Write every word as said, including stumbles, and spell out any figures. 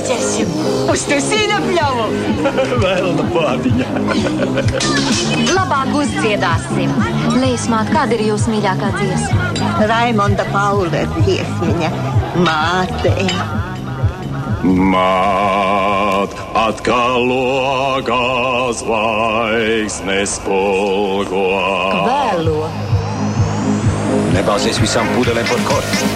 Noķersim. Uztaisīna pļavu. Vēlna pātiņa. Labāk uzdziedāsim. Līsmāt, kāda ir jūsu mīļākā dziesma? Raimonda Paula dziesmiņa. Māte. Māt, atkal logā zvaigznes spulgo. Vēlo. Nebāzies visām pudelēm par korķi.